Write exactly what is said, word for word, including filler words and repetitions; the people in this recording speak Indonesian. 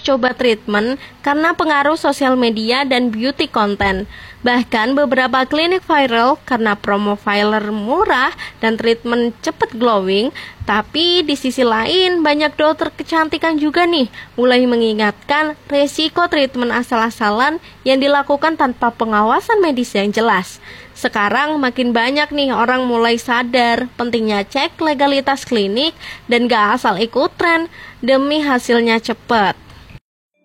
coba treatment karena pengaruh sosial media dan beauty content. Bahkan beberapa klinik viral karena promo filler murah dan treatment cepet glowing. Tapi di sisi lain banyak dokter kecantikan juga nih mulai mengingatkan resiko treatment asal-asalan yang dilakukan tanpa pengawasan medis yang jelas. Sekarang makin banyak nih orang mulai sadar pentingnya cek legalitas klinik dan gak asal ikut tren demi hasilnya cepat.